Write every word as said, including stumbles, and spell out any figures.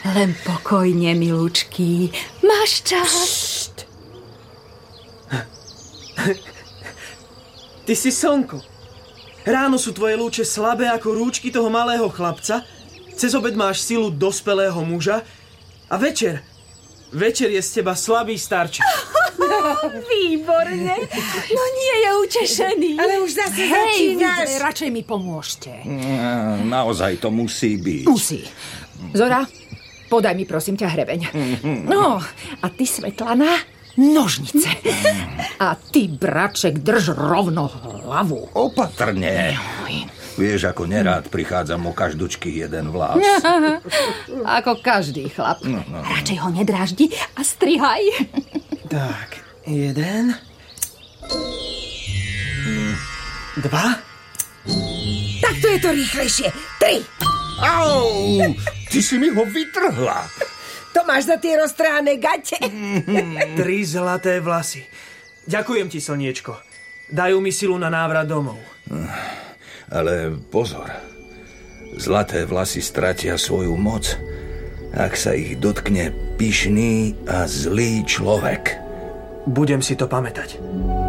Len pokojne, milúčky. Máš čas? Pšt. Ty si slnko. Ráno sú tvoje lúče slabé ako rúčky toho malého chlapca, cez obed máš silu dospelého muža a večer, večer je z teba slabý starček. Výborne. No nie je utešený. Ale už zase Hej, začínaš. vy radšej mi pomôžte. Mm, naozaj to musí byť. Musí. Zora, podaj mi prosím ťa hrebeň. No, a ty, Svetlana, nožnice. A ty, braček, drž rovno hlavu. Opatrne. Vieš, ako nerád prichádzam o každúčky jeden vlas. Ako každý chlap. No, no. Radšej ho nedráždi a strihaj. Tak, jeden. Dva. Tak to je to rýchlejšie. Tri. Au! Ty si mi ho vytrhla. To máš za tie roztrhané gate. Tri zlaté vlasy. Ďakujem ti, slniečko. Dajú mi silu na návrat domov. Ale pozor. Zlaté vlasy stratia svoju moc, ak sa ich dotkne pyšný a zlý človek. Budem si to pamätať.